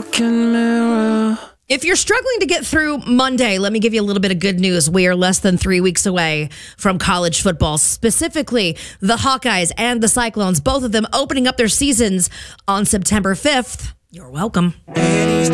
broken mirror. If you're struggling to get through Monday, let me give you a little bit of good news. We are less than 3 weeks away from college football, specifically the Hawkeyes and the Cyclones, both of them opening up their seasons on September 5th. You're welcome.